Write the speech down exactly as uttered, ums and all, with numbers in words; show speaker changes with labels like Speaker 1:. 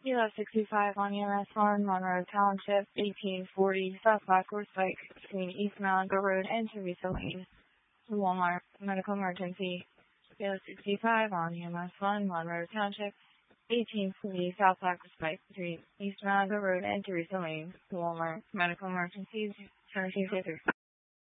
Speaker 1: U S sixty-five on E M S one, Monroe Township, eighteen forty South Blackwood Pike, between East Malaga Road and Teresa Lane. Walmart, medical emergency. U S sixty-five on E M S one, Monroe Township, eighteen forty South Blackwood Pike, between East Malaga Road and Teresa Lane. Walmart, medical emergencies. Tennessee